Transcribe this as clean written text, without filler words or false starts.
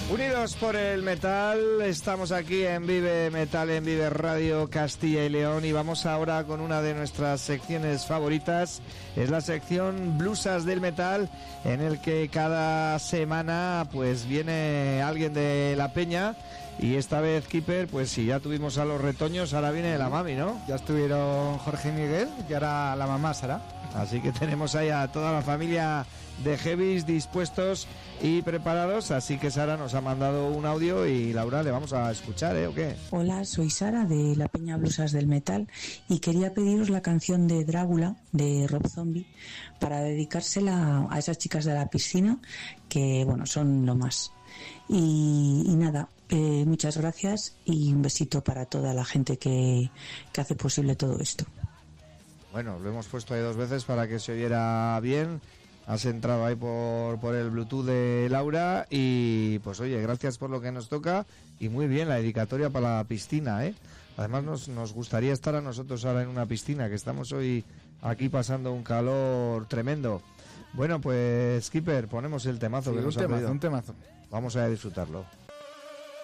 Unidos por el metal, estamos aquí en Vive Metal, en Vive Radio Castilla y León, y vamos ahora con una de nuestras secciones favoritas. Es la sección Blusas del Metal, en el que cada semana pues viene alguien de la peña, y esta vez, Keeper, pues si ya tuvimos a los retoños, ahora viene la mami, ¿no? Ya estuvieron Jorge y Miguel y ahora la mamá Sara. Así que tenemos ahí a toda la familia de heavies dispuestos y preparados, así que Sara nos ha mandado un audio y Laura le vamos a escuchar, ¿o qué? Hola, soy Sara de la Peña Blusas del Metal y quería pediros la canción de Drácula de Rob Zombie para dedicársela a esas chicas de la piscina que, bueno, son lo más. Y nada, muchas gracias y un besito para toda la gente que hace posible todo esto. Bueno, lo hemos puesto ahí 2 veces para que se oyera bien. Has entrado ahí por el Bluetooth de Laura y pues oye, gracias por lo que nos toca y muy bien la dedicatoria para la piscina, ¿eh? Además nos gustaría estar a nosotros ahora en una piscina, que estamos hoy aquí pasando un calor tremendo. Bueno, pues Skipper, ponemos el temazo que nos ha pedido. Un temazo. Vamos a disfrutarlo.